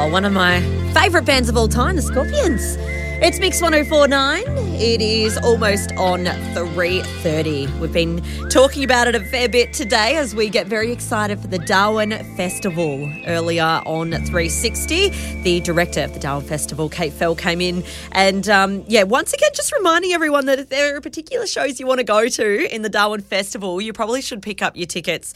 Oh, one of my favourite bands of all time, the Scorpions. It's Mix 104.9. It is almost on 3:30. We've been talking about it a fair bit today as we get very excited for the Darwin Festival. Earlier on 360, the director of the Darwin Festival, Kate Fell, came in and, once again, just reminding everyone that if there are particular shows you want to go to in the Darwin Festival, you probably should pick up your tickets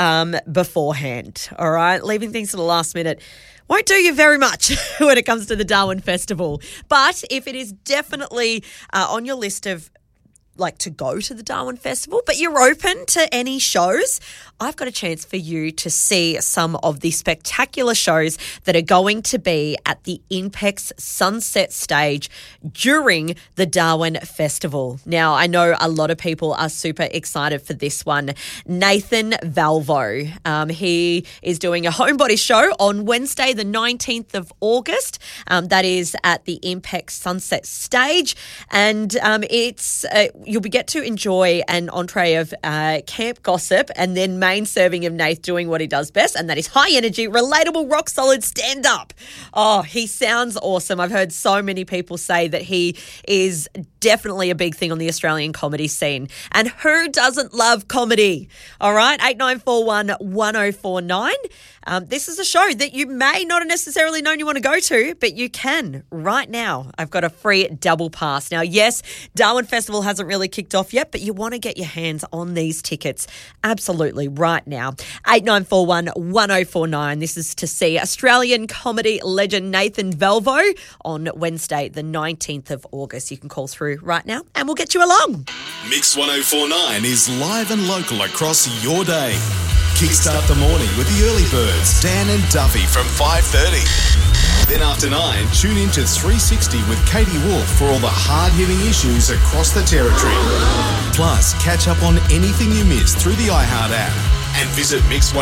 beforehand, all right? Leaving things to the last minute won't do you very much when it comes to the Darwin Festival. But if it is definitely on your list of to go to the Darwin Festival, but you're open to any shows, I've got a chance for you to see some of the spectacular shows that are going to be at the Inpex Sunset Stage during the Darwin Festival. Now, I know a lot of people are super excited for this one. Nathan Valvo, he is doing a homebody show on Wednesday, the 19th of August. That is at the Inpex Sunset Stage, and you'll get to enjoy an entree of camp gossip and then main serving of Nath doing what he does best, and that is high energy, relatable, rock solid stand up. Oh, he sounds awesome. I've heard so many people say that he is definitely a big thing on the Australian comedy scene. And who doesn't love comedy? All right, 8941 1049. This is a show that you may not have necessarily known you want to go to, but you can right now. I've got a free double pass. Now, yes, Darwin Festival hasn't really kicked off yet, but you want to get your hands on these tickets absolutely right now. 8941 1049. This is to see Australian comedy legend Nathan Valvo on Wednesday, the 19th of August. You can call through right now and we'll get you along. Mix 104.9 is live and local across your day. Kickstart the morning with the early birds, Dan and Duffy from 5:30. Then after 9, tune in to 360 with Katie Wolf for all the hard-hitting issues across the territory. Plus, catch up on anything you missed through the iHeart app and visit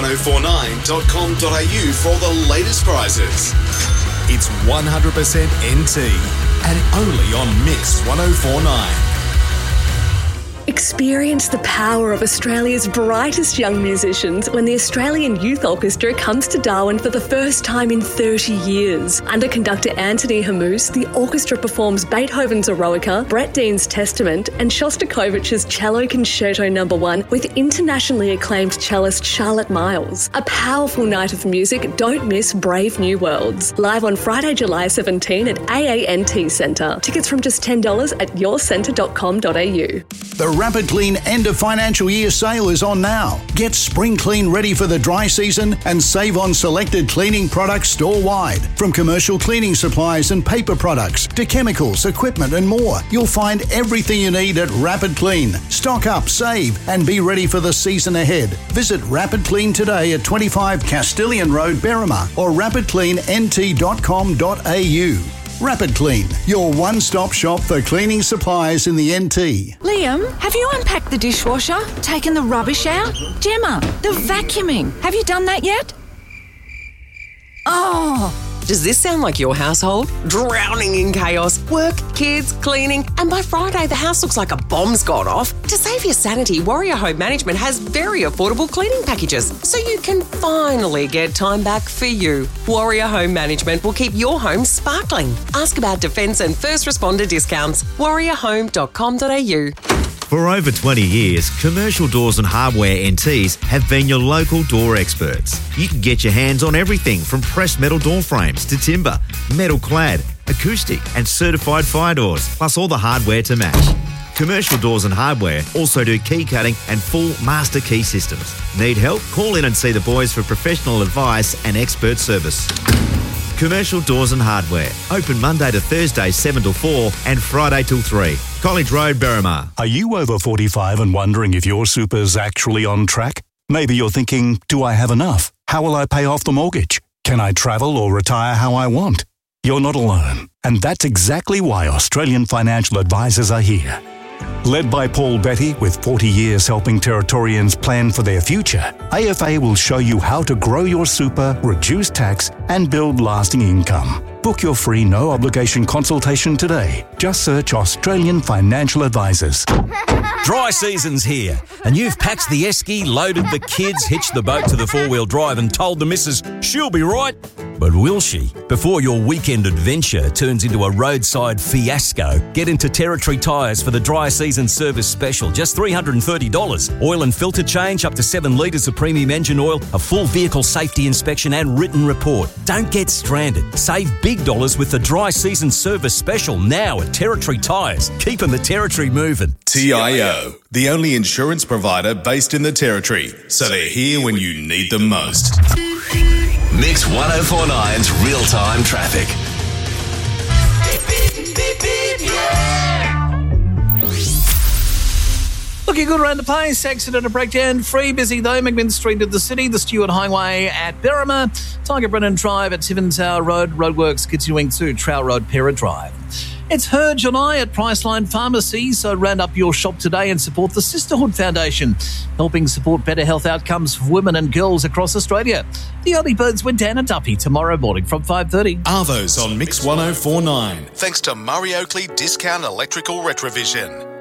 mix1049.com.au for all the latest prizes. It's 100% NT and only on Mix 104.9. Experience the power of Australia's brightest young musicians when the Australian Youth Orchestra comes to Darwin for the first time in 30 years. Under conductor Anthony Hamous, the orchestra performs Beethoven's Eroica, Brett Dean's Testament, and Shostakovich's Cello Concerto No. 1 with internationally acclaimed cellist Charlotte Miles. A powerful night of music. Don't miss Brave New Worlds. Live on Friday, July 17 at AANT Centre. Tickets from just $10 at yourcentre.com.au. The Rapid Clean end of financial year sale is on now. Get spring clean ready for the dry season and save on selected cleaning products store-wide. From commercial cleaning supplies and paper products to chemicals, equipment and more, you'll find everything you need at Rapid Clean. Stock up, save and be ready for the season ahead. Visit Rapid Clean today at 25 Castilian Road, Berrima or rapidcleannt.com.au. Rapid Clean, your one-stop shop for cleaning supplies in the NT. Liam, have you unpacked the dishwasher? Taken the rubbish out? Gemma, the vacuuming. Have you done that yet? Oh. Does this sound like your household? Drowning in chaos, work, kids, cleaning, and by Friday the house looks like a bomb's gone off. To save your sanity, Warrior Home Management has very affordable cleaning packages, so you can finally get time back for you. Warrior Home Management will keep your home sparkling. Ask about defence and first responder discounts. warriorhome.com.au. For over 20 years, Commercial Doors and Hardware NTs have been your local door experts. You can get your hands on everything from pressed metal door frames to timber, metal clad, acoustic and certified fire doors, plus all the hardware to match. Commercial Doors and Hardware also do key cutting and full master key systems. Need help? Call in and see the boys for professional advice and expert service. Commercial Doors and Hardware. Open Monday to Thursday 7 till 4 and Friday till 3. College Road, Berrima. Are you over 45 and wondering if your super's actually on track? Maybe you're thinking, do I have enough? How will I pay off the mortgage? Can I travel or retire how I want? You're not alone. And that's exactly why Australian Financial Advisors are here. Led by Paul Betty, with 40 years helping Territorians plan for their future, AFA will show you how to grow your super, reduce tax, and build lasting income. Book your free no-obligation consultation today. Just search Australian Financial Advisors. Dry season's here, and you've packed the esky, loaded the kids, hitched the boat to the four-wheel drive and told the missus she'll be right. But will she? Before your weekend adventure turns into a roadside fiasco, get into Territory Tyres for the dry season service special. Just $330. Oil and filter change, up to 7 litres of premium engine oil, a full vehicle safety inspection and written report. Don't get stranded. Save big dollars with the dry season service special now at Territory Tyres. Keeping the Territory moving. TIO, the only insurance provider based in the Territory, so they're here when you need them most. Mix 1049's real-time traffic. Looking good around the place. Accident and breakdown. Free busy though. McMinn Street to the city. The Stewart Highway at Berrima. Tiger Brennan Drive at Tiven Tower Road. Roadworks continuing to Trout Road, Pera Drive. It's Her July at Priceline Pharmacy, so round up your shop today and support the Sisterhood Foundation, helping support better health outcomes for women and girls across Australia. The Early Birds with Dan and Duffy tomorrow morning from 5:30. Arvo's on Mix 1049. Thanks to Murray Oakley Discount Electrical Retrovision.